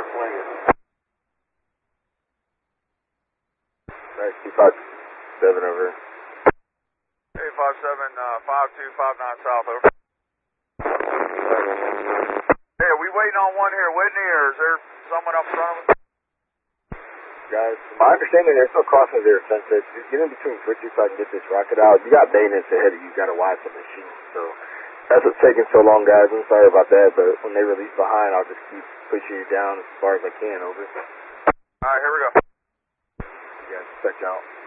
Right, 257 over. 857, 5259 south, over. Hey, are we waiting on one here, Whitney, or is there someone up front of us? Guys, my understanding there's no crossing there, Sunset. Just get in between switches so I can get this rocket out. You got bayonets ahead of you, you got to watch the machine. So that's what's taking so long, guys. I'm sorry about that, but when they release behind, I'll just keep pushing you down as far as I can, over. Alright, here we go. Yeah, check out.